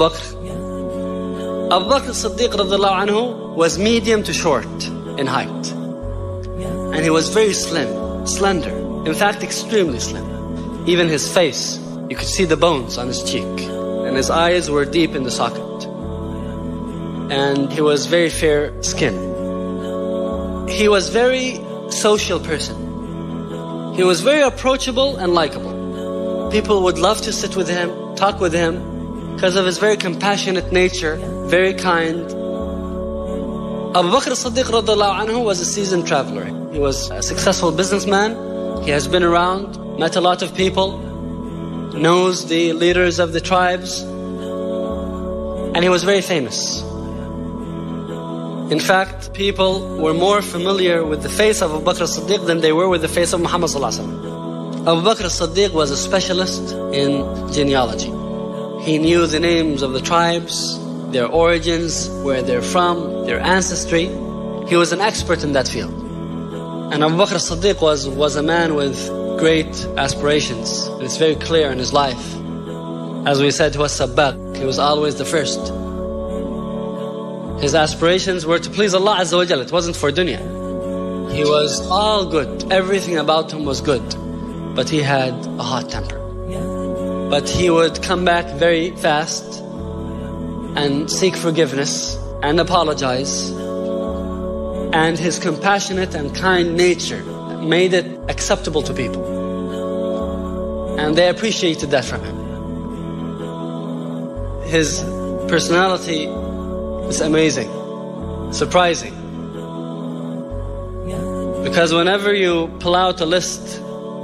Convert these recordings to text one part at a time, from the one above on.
Bakr. Abu Bakr as-Siddiq radiallahu anhu was medium to short in height. And he was very slim, slender. In fact, extremely slim. Even his face, you could see the bones on his cheek. And his eyes were deep in the socket. And he was very fair skinned. He was very social person. He was very approachable and likable. People would love to sit with him, talk with him, because of his very compassionate nature, very kind. Abu Bakr as-Siddiq radiallahu anhu was a seasoned traveler. He was a successful businessman. He has been around, met a lot of people, knows the leaders of the tribes, and he was very famous. In fact, people were more familiar with the face of Abu Bakr as-Siddiq than they were with the face of Muhammad sallallahu alaihi wasallam. Abu Bakr as-Siddiq was a specialist in genealogy. He knew the names of the tribes, their origins, where they're from, their ancestry. He was an expert in that field. And Abu Bakr as-Siddiq was a man with great aspirations. It's very clear in his life. As we said, he was sabbaq. He was always the first. His aspirations were to please Allah Azza wa Jalla. It wasn't for dunya. He was all good. Everything about him was good. But he had a hot temper. But he would come back very fast and seek forgiveness and apologize. And his compassionate and kind nature made it acceptable to people. And they appreciated that from him. His personality is amazing, surprising. Because whenever you pull out a list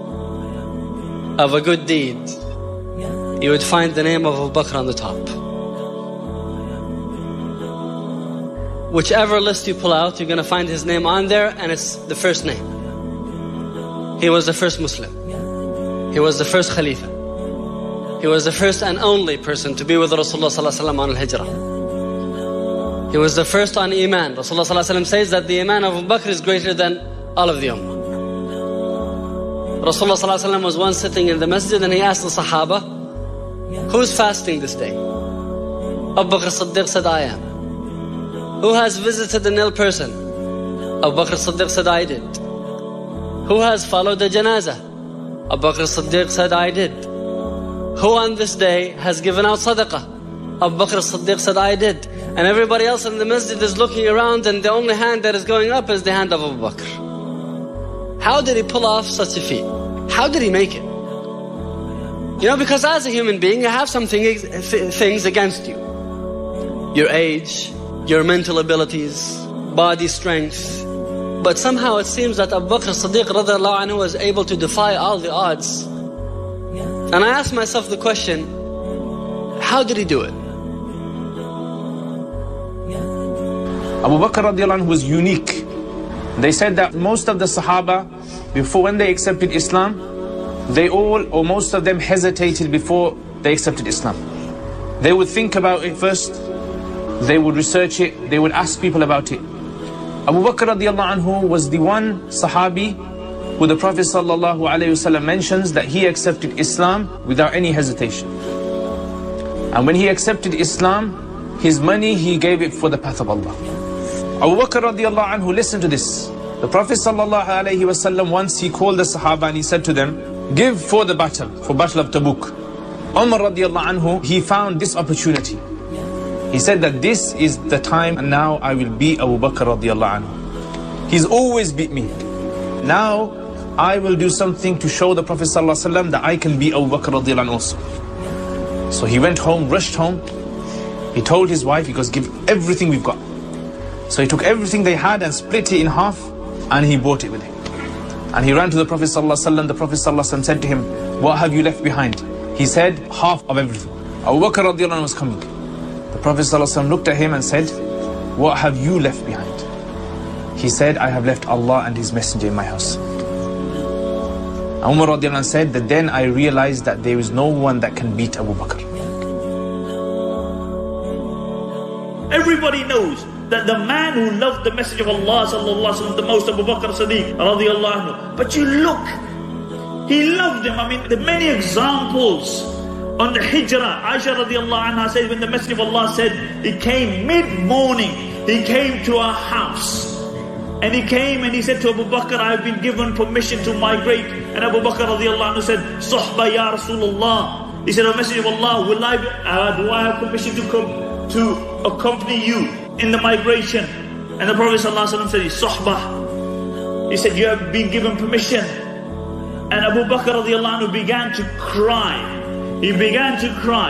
of a good deed, you would find the name of Abu Bakr on the top. Whichever list you pull out, you're going to find his name on there, and it's the first name. He was the first Muslim. He was the first Khalifa. He was the first and only person to be with Rasulullah sallallahu alaihi wasallam on al-Hijrah. He was the first on Iman. Rasulullah sallallahu alaihi wasallam says that the Iman of Abu Bakr is greater than all of the Ummah. Rasulullah sallallahu alaihi wasallam was once sitting in the masjid and he asked the Sahaba, "Who's fasting this day?" Abu Bakr as-Siddiq said, "I am." "Who has visited an ill person?" Abu Bakr as-Siddiq said, "I did." "Who has followed the janazah?" Abu Bakr as-Siddiq said, "I did." "Who on this day has given out sadaqah?" Abu Bakr as-Siddiq said, "I did." And everybody else in the masjid is looking around, and the only hand that is going up is the hand of Abu Bakr. How did he pull off such a feat? How did he make it? You know, because as a human being, you have some things against you. Your age, your mental abilities, body strength. But somehow it seems that Abu Bakr as-Siddiq radiallahu anhu was able to defy all the odds. And I asked myself the question, how did he do it? Abu Bakr radiallahu anhu was unique. They said that most of the Sahaba, before when they accepted Islam, they all or most of them hesitated before they accepted Islam. They would think about it first, they would research it, they would ask people about it. Abu Bakr radiallahu anhu was the one Sahabi who the Prophet sallallahu alaihi wasallam mentions that he accepted Islam without any hesitation. And when he accepted Islam, his money he gave it for the path of Allah. Abu Bakr radiallahu anhu, listen to this. The Prophet sallallahu alaihi wasallam once he called the Sahaba and he said to them, "Give for the battle, for Battle of Tabuk." Umar radiallahu anhu, he found this opportunity. He said that this is the time and now I will beat Abu Bakr radiallahu anhu. He's always beat me. Now I will do something to show the Prophet sallallahu alaihi wasallam that I can beat Abu Bakr radiallahu anhu also. So he went home, rushed home. He told his wife, he goes, "Give everything we've got." So he took everything they had and split it in half and he brought it with him. And he ran to the Prophet ﷺ. The Prophet ﷺ said to him, "What have you left behind?" He said, "Half of everything." Abu Bakr radiallahu anhu was coming. The Prophet ﷺ looked at him and said, "What have you left behind?" He said, "I have left Allah and His Messenger in my house." Umar radiallahu anhu said that then I realized that there is no one that can beat Abu Bakr. Everybody knows that the man who loved the message of Allah sallallahu alaihi wasallam the most, Abu Bakr as-Siddiq radiyallahu anhu. But you look, he loved him. I mean, there are many examples On the Hijrah, Aisha radiallahu anha says, when the Messenger of Allah said, he came mid-morning, he came to our house. And he came and he said to Abu Bakr, I have been given permission to migrate. And Abu Bakr radiallahu anhu said, Suhba ya Rasulullah. He said, O Messenger of Allah, do I have permission to come to accompany you in the migration? And the Prophet sallallahu alaihi wasallam said, Suhba. He said, you have been given permission. And Abu Bakr radiallahu anhu began to cry. He began to cry.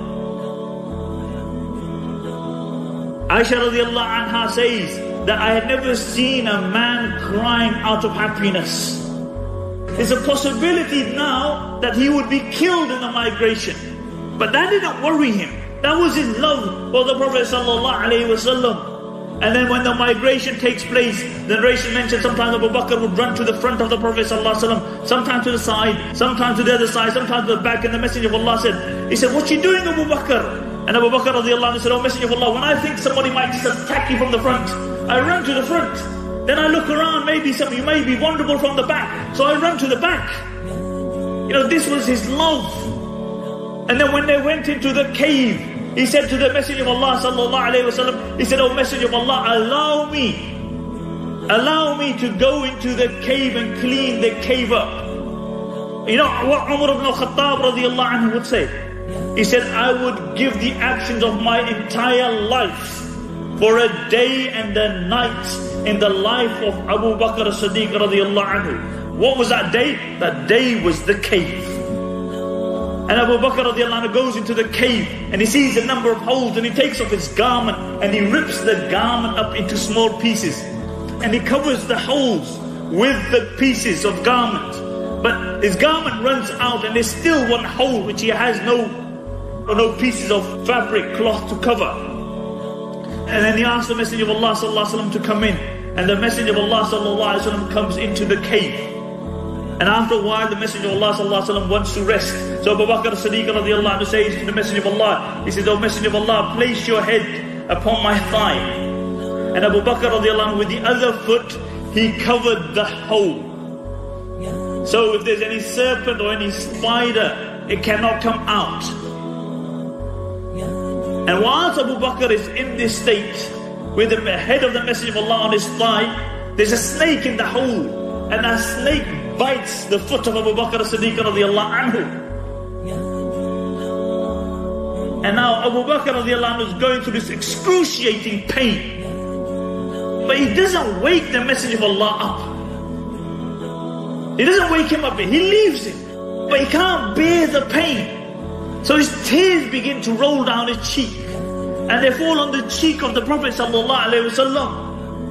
Aisha radiallahu anha says that I had never seen a man crying out of happiness. There's a possibility now that he would be killed in the migration. But that didn't worry him. That was his love for the Prophet sallallahu alaihi wasallam. And then when the migration takes place, the narration mentioned sometimes Abu Bakr would run to the front of the Prophet ﷺ, sometimes to the side, sometimes to the other side, sometimes to the back. And the Messenger of Allah said, he said, what you doing, Abu Bakr? And Abu Bakr radiallahu anhu said, oh Messenger of Allah, when I think somebody might just attack you from the front, I run to the front. Then I look around, maybe you may be vulnerable from the back. So I run to the back. You know, this was his love. And then when they went into the cave, he said to the Messenger of Allah sallallahu alayhi wasallam, he said, oh Messenger of Allah, allow me to go into the cave and clean the cave up. You know what Umar ibn al-Khattab radiallahu anhu would say? He said, I would give the actions of my entire life for a day and a night in the life of Abu Bakr as-Siddiq radiallahu anhu. What was that day? That day was the cave. And Abu Bakr radiallahu anhu goes into the cave and he sees a number of holes and he takes off his garment and he rips the garment up into small pieces. And he covers the holes with the pieces of garment. But his garment runs out and there's still one hole which he has no pieces of fabric, cloth to cover. And then he asks the Messenger of Allah sallallahu alaihi wasallam to come in. And the Messenger of Allah sallallahu alaihi wasallam comes into the cave. And after a while the Messenger of Allah sallallahu alaihi wasallam wants to rest. So Abu Bakr as-Siddiq radiallahu anhu says to the Messenger of Allah, he says, oh Messenger of Allah, place your head upon my thigh. And Abu Bakr radiallahu anhu with the other foot, he covered the hole. So if there's any serpent or any spider, it cannot come out. And whilst Abu Bakr is in this state, with the head of the Messenger of Allah on his thigh, there's a snake in the hole. And that snake bites the foot of Abu Bakr as-Siddiq radiallahu anhu. And now Abu Bakr radiallahu anhu is going through this excruciating pain. But he doesn't wake the Messenger of Allah up. He doesn't wake him up, he leaves him. But he can't bear the pain. So his tears begin to roll down his cheek. And they fall on the cheek of the Prophet sallallahu alaihi wasallam.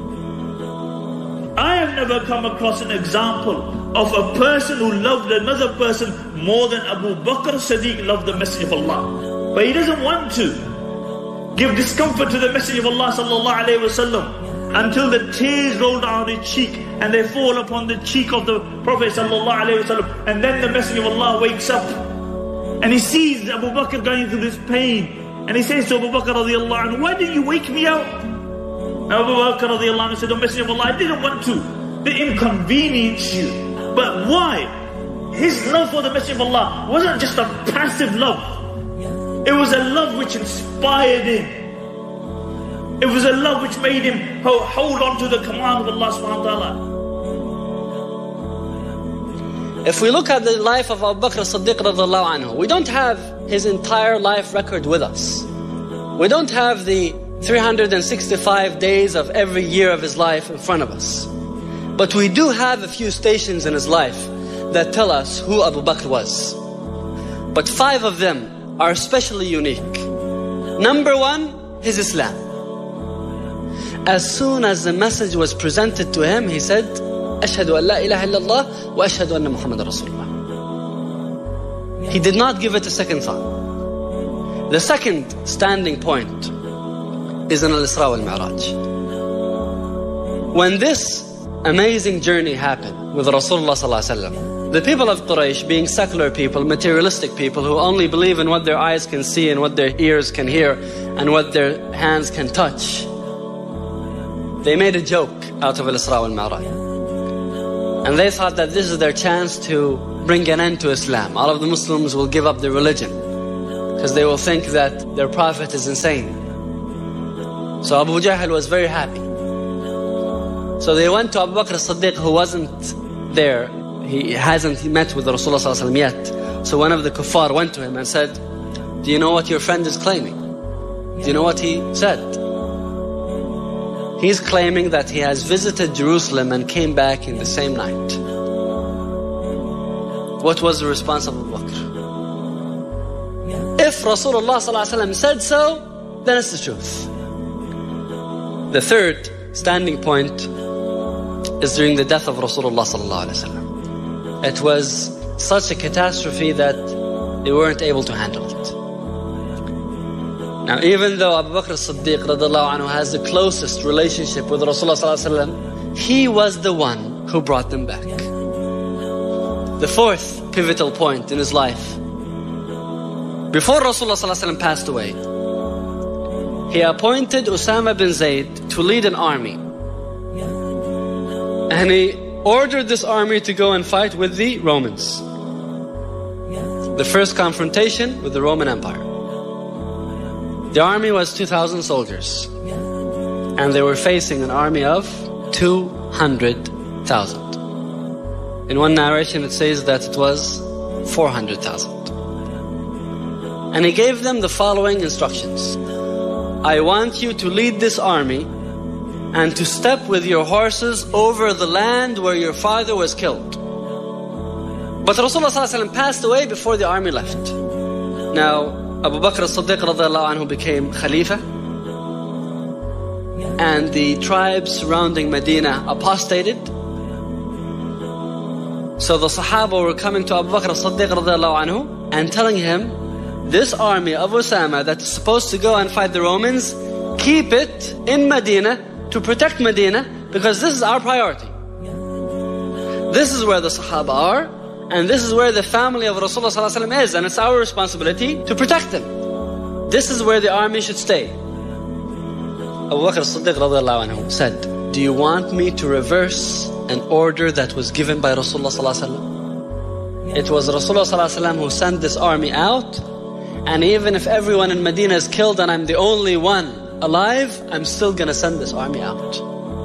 I have never come across an example of a person who loved another person more than Abu Bakr as-Siddiq loved the Messenger of Allah. But he doesn't want to give discomfort to the Messenger of Allah sallallahu alaihi wasallam until the tears roll down his cheek and they fall upon the cheek of the Prophet sallallahu alaihi wasallam. And then the Messenger of Allah wakes up and he sees Abu Bakr going through this pain. And he says to Abu Bakr radiallahu anhu, why didn't you wake me up? And Abu Bakr radiallahu anhu said, O Messenger of Allah, I didn't want to inconvenience you. But why? His love for the Messenger of Allah wasn't just a passive love. It was a love which inspired him. It was a love which made him hold on to the command of Allah subhanahu wa ta'ala. If we look at the life of Abu Bakr as-Siddiq radiallahu anhu, we don't have his entire life record with us. We don't have the 365 days of every year of his life in front of us. But we do have a few stations in his life that tell us who Abu Bakr was. But 5 of them are especially unique. Number 1, his Islam. As soon as the message was presented to him, he said, Ashhadu an la ilaha illallah wa ashhadu anna Muhammadan Rasulullah. He did not give it a second thought. The second standing point is in Al-Isra wal-Mi'raj. When this amazing journey happened with Rasulullah sallallahu alaihi wasallam, the people of Quraysh, being secular people, materialistic people who only believe in what their eyes can see and what their ears can hear and what their hands can touch, they made a joke out of Al-Isra wal-Mi'raj. And they thought that this is their chance to bring an end to Islam. All of the Muslims will give up their religion. because they will think that their prophet is insane. So Abu Jahl was very happy. So they went to Abu Bakr as-Siddiq, who wasn't there. He hasn't met with Rasulullah sallallahu alaihi wasallam yet. So one of the kuffar went to him and said, do you know what your friend is claiming? Do you know what he said? He's claiming that he has visited Jerusalem and came back in the same night. What was the response of Abu Bakr? If Rasulullah sallallahu alaihi wasallam said so, then it's the truth. The third standing point is during the death of Rasulullah sallallahu alaihi wasallam. It was such a catastrophe that they weren't able to handle it. Now, even though Abu Bakr as-Siddiq radiallahu anhu has the closest relationship with Rasulullah sallallahu alaihi wasallam, he was the one who brought them back. The fourth pivotal point in his life, before Rasulullah sallallahu alaihi wasallam passed away, he appointed Usama bin Zayd to lead an army. And he ordered this army to go and fight with the Romans. The first confrontation with the Roman Empire. The army was 2,000 soldiers. And they were facing an army of 200,000. In one narration it says that it was 400,000. And he gave them the following instructions. I want you to lead this army and to step with your horses over the land where your father was killed. But Rasulullah ﷺ passed away before the army left. Now, Abu Bakr as-Siddiq radiallahu anhu became Khalifa, and the tribes surrounding Medina apostated. So the Sahaba were coming to Abu Bakr as-Siddiq radiallahu anhu and telling him, this army of Usama that is supposed to go and fight the Romans, keep it in Medina to protect Medina, because this is our priority. This is where the Sahaba are, and this is where the family of Rasulullah ﷺ is, and it's our responsibility to protect them. This is where the army should stay. Abu Bakr as-Siddiq radiallahu anhu said, do you want me to reverse an order that was given by Rasulullah ﷺ? It was Rasulullah ﷺ who sent this army out, and even if everyone in Medina is killed and I'm the only one alive, I'm still going to send this army out.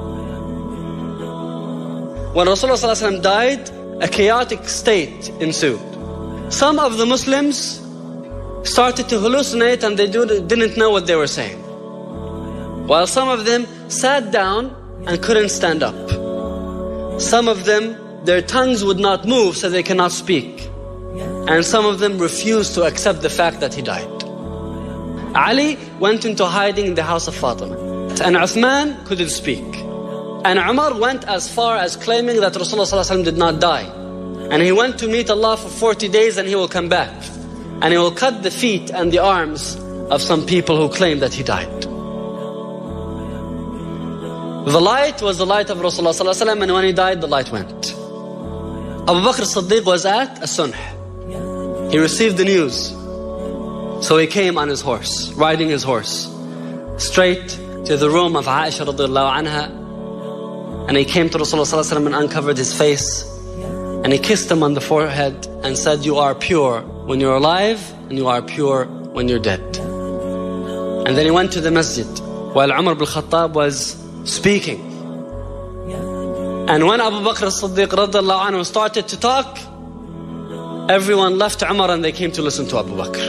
When Rasulullah ﷺ died, a chaotic state ensued. Some of the Muslims started to hallucinate and they didn't know what they were saying. While some of them sat down and couldn't stand up. Some of them, their tongues would not move so they cannot speak. And some of them refused to accept the fact that he died. Ali went into hiding in the house of Fatima. And Uthman couldn't speak. And Umar went as far as claiming that Rasulullah ﷺ did not die. And he went to meet Allah for 40 days and he will come back. And he will cut the feet and the arms of some people who claim that he died. The light was the light of Rasulullah ﷺ, and when he died, the light went. Abu Bakr as-Siddiq was at As-Sunh. He received the news. So he came on his horse, riding his horse, straight to the room of Aisha radiallahu anha. And he came to Rasulullah ﷺ and uncovered his face. And he kissed him on the forehead and said, you are pure when you're alive, and you are pure when you're dead. And then he went to the masjid while Umar ibn Khattab was speaking. And when Abu Bakr as-Siddiq radiallahu anhu started to talk, everyone left Umar and they came to listen to Abu Bakr.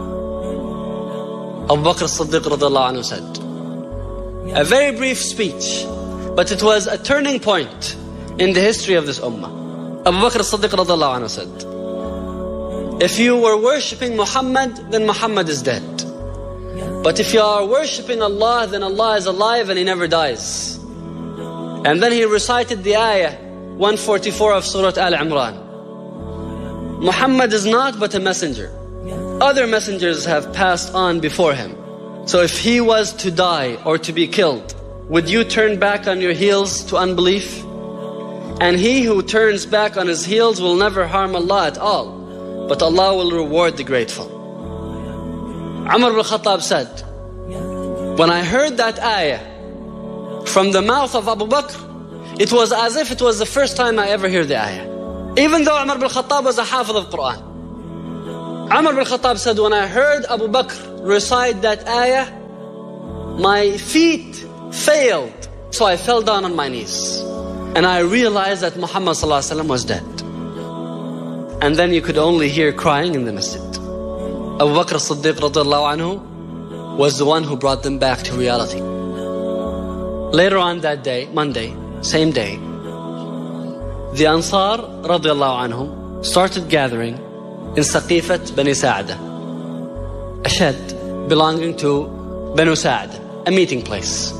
Abu Bakr as-Siddiq radiallahu anhu said, a very brief speech, but it was a turning point in the history of this ummah. Abu Bakr as-Siddiq radiallahu anhu said, if you were worshipping Muhammad, then Muhammad is dead. But if you are worshipping Allah, then Allah is alive and He never dies. And then he recited the ayah 144 of Surah Al-Imran. Muhammad is not but a messenger. Other messengers have passed on before him. So if he was to die or to be killed, would you turn back on your heels to unbelief? And he who turns back on his heels will never harm Allah at all, but Allah will reward the grateful. Umar ibn Khattab said, when I heard that ayah from the mouth of Abu Bakr, it was as if it was the first time I ever heard the ayah. Even though Umar ibn Khattab was a hafiz of Quran. Umar bin Khattab said, when I heard Abu Bakr recite that ayah, my feet failed, so I fell down on my knees. And I realized that Muhammad ﷺ was dead. And then you could only hear crying in the masjid. Abu Bakr as-Siddiq radiallahu anhu was the one who brought them back to reality. Later on that day, Monday, same day, the Ansar radiallahu anhum started gathering in Saqifat Bani Sa'ada, a shed belonging to Banu Sa'ada, a meeting place.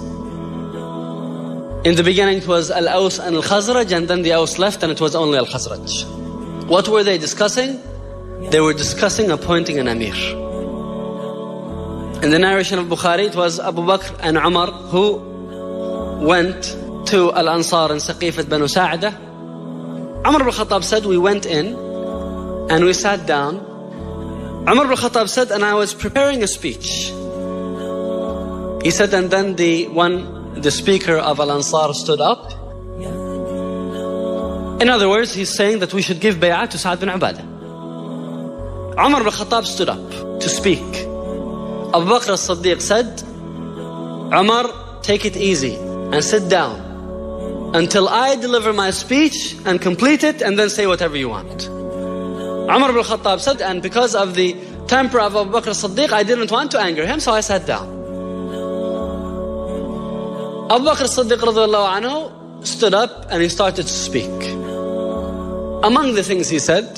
In the beginning it was Al-Aws and Al-Khazraj, and then the Aws left and it was only Al-Khazraj. What were they discussing? They were discussing appointing an Amir. In the narration of Bukhari, it was Abu Bakr and Umar who went to Al-Ansar in Saqifat Banu Sa'ada. Umar ibn Khattab said, we went in and we sat down. Umar ibn Khattab said, and I was preparing a speech. He said, and then the speaker of Al-Ansar stood up. In other words, he's saying that we should give bay'ah to Sa'ad bin Ubadah. Umar ibn Khattab stood up to speak. Abu Bakr as-Siddiq said, Umar, take it easy and sit down until I deliver my speech and complete it, and then say whatever you want. Umar ibn Khattab said, and because of the temper of Abu Bakr as-Siddiq, I didn't want to anger him, so I sat down. Abu Bakr as-Siddiq radiallahu anhu stood up and he started to speak. Among the things he said,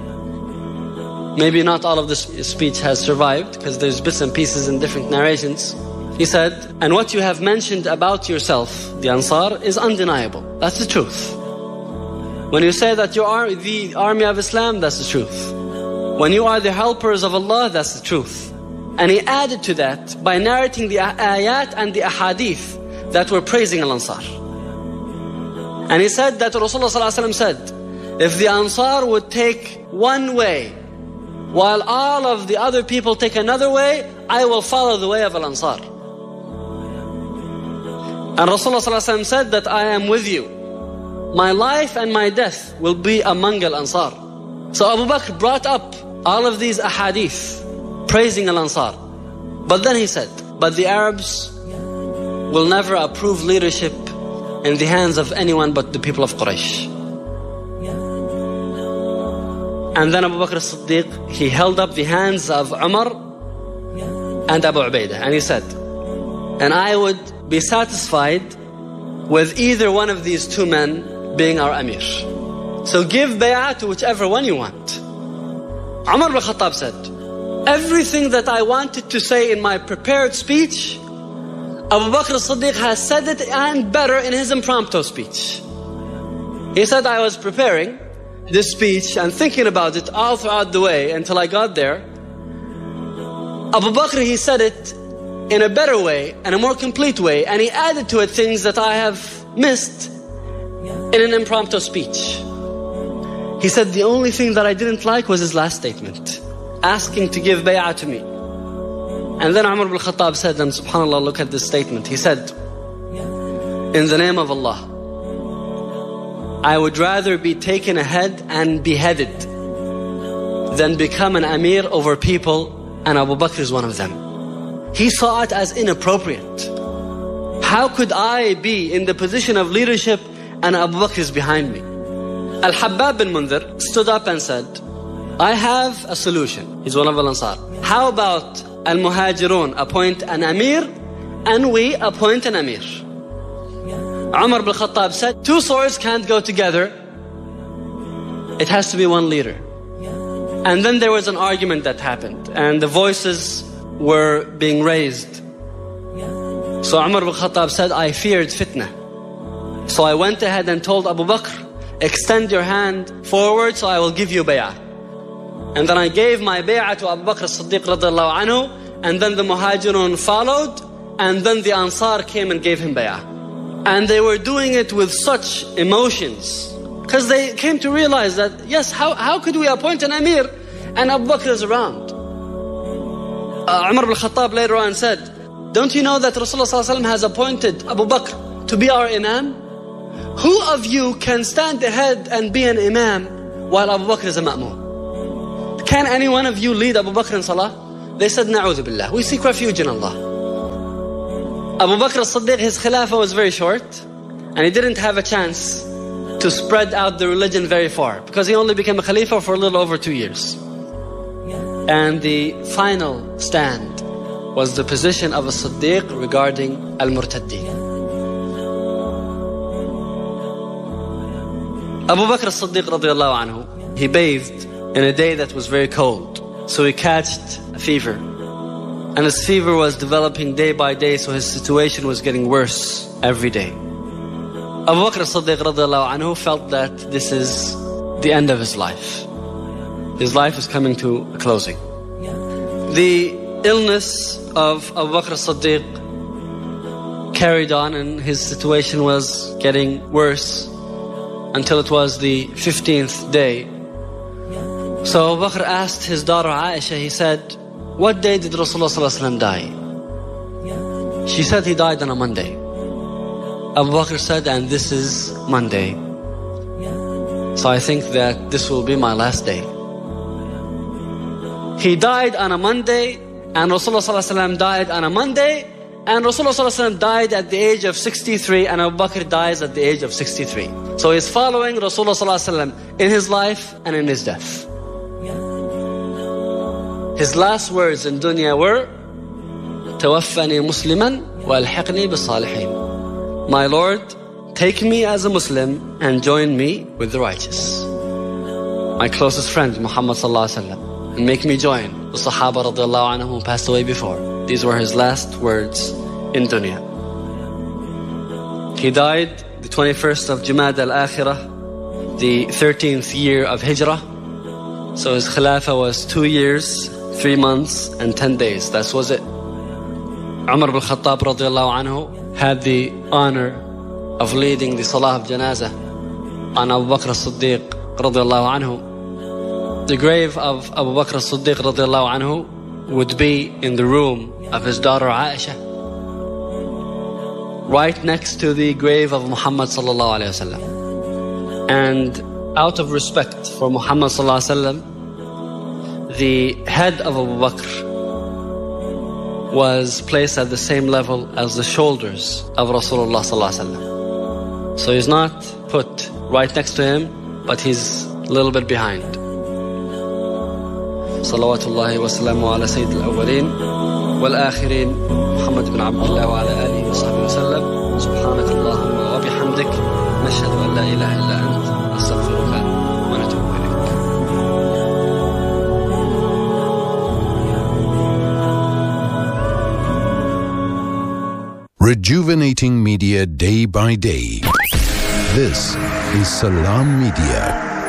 maybe not all of this speech has survived because there's bits and pieces in different narrations. He said, and what you have mentioned about yourself, the Ansar, is undeniable. That's the truth. When you say that you are the army of Islam, that's the truth. When you are the helpers of Allah, that's the truth. And he added to that by narrating the ayat and the ahadith that were praising Al-Ansar. And he said that Rasulullah ﷺ said, if the Ansar would take one way while all of the other people take another way, I will follow the way of Al-Ansar. And Rasulullah ﷺ said that I am with you. My life and my death will be among Al-Ansar. So Abu Bakr brought up all of these ahadith praising Al-Ansar. But then he said, but the Arabs will never approve leadership in the hands of anyone but the people of Quraysh. And then Abu Bakr as-Siddiq, he held up the hands of Umar and Abu Ubaidah, and he said, and I would be satisfied with either one of these two men being our Amir. So give bay'ah to whichever one you want. Umar ibn Khattab said, everything that I wanted to say in my prepared speech, Abu Bakr as-Siddiq has said it and better in his impromptu speech. He said, I was preparing this speech and thinking about it all throughout the way until I got there. Abu Bakr, he said it in a better way and a more complete way, and he added to it things that I have missed in an impromptu speech. He said the only thing that I didn't like was his last statement, asking to give bay'ah to me. And then Umar ibn Khattab said, and subhanAllah, look at this statement. He said, in the name of Allah, I would rather be taken ahead and beheaded than become an Amir over people, and Abu Bakr is one of them. He saw it as inappropriate. How could I be in the position of leadership and Abu Bakr is behind me? Al-Habbab bin Mundhir stood up and said, I have a solution. He's one of Al-Ansar. How about Al-Muhajirun appoint an Amir and we appoint an Amir? Umar ibn Khattab said, two swords can't go together. It has to be one leader. And then there was an argument that happened and the voices were being raised. So Umar ibn Khattab said, I feared fitna. So I went ahead and told Abu Bakr, extend your hand forward so I will give you bay'ah. And then I gave my bay'ah to Abu Bakr as-Siddiq radiallahu anhu, and then the Muhajirun followed, and then the Ansar came and gave him bay'ah. And they were doing it with such emotions, because they came to realize that, yes, how could we appoint an Amir and Abu Bakr is around? Umar ibn Khattab later on said, don't you know that Rasulullah has appointed Abu Bakr to be our Imam? Who of you can stand ahead and be an Imam while Abu Bakr is a Ma'mum? can any one of you lead Abu Bakr in salah? They said, Na'udhu billah. We seek refuge in Allah. Abu Bakr as-Siddiq, his khilafah was very short, and he didn't have a chance to spread out the religion very far, because he only became a khalifa for a little over 2 years. And the final stand was the position of a Siddiq regarding al-Murtaddeen. Abu Bakr as-Siddiq radiyallahu anhu, he bathed in a day that was very cold. So he catched a fever. And his fever was developing day by day, so his situation was getting worse every day. Abu Bakr as-Siddiq radiyallahu anhu felt that this is the end of his life. His life is coming to a closing. The illness of Abu Bakr as-Siddiq carried on, and his situation was getting worse until it was the 15th day. So Abu Bakr asked his daughter Aisha, he said, what day did Rasulullah ﷺ die? She said he died on a Monday. Abu Bakr said, and this is Monday. So I think that this will be my last day. He died on a Monday, and Rasulullah ﷺ died on a Monday, and Rasulullah ﷺ died at the age of 63, and Abu Bakr dies at the age of 63. So he's following Rasulullah ﷺ in his life and in his death. His last words in dunya were, توفني مسلما والحقني بالصالحين. My Lord, take me as a Muslim and join me with the righteous. My closest friend, Muhammad sallallahu alaihi wasallam, and make me join the Sahaba radiallahu anhum who passed away before. These were his last words in dunya. He died the 21st of Jumad al-Akhirah, the 13th year of Hijrah. So his Khilafah was 2 years, 3 months, and 10 days. That was it. Umar ibn Khattab radiallahu anhu had the honor of leading the Salah of Janazah on Abu Bakr as-Siddiq radiallahu anhu. The grave of Abu Bakr as-Siddiq radiallahu anhu would be in the room of his daughter Aisha, right next to the grave of Muhammad sallallahu alayhi wasallam. And out of respect for Muhammad sallallahu alayhi wasallam, the head of Abu Bakr was placed at the same level as the shoulders of Rasulullah sallallahu alaihi wasallam. So he's not put right next to him, but he's a little bit behind. Salawatullahi wa salamu ala Sayyid al-awwalin wal-akhirin Muhammad ibn Abdullah wa ala alihi wa sahbihi wa sallam. Subhanakallahumma wa bihamdik, nashhadu an la ilaha illa ant, nastaghfiruka wa natubu ilayk. Rejuvenating media day by day. This is Salam Media.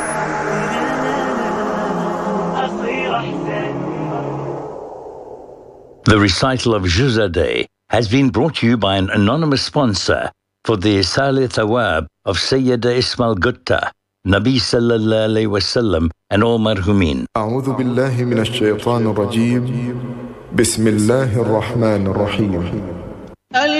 The recital of Juz'a Day has been brought to you by an anonymous sponsor for the Isal Thawab of Sayyida Ismail Gutta, Nabi Sallallahu Alaihi Wasallam, and all marhumin. أعوذ بالله من الشيطان الرجيم. بسم الله الرحمن الرحيم.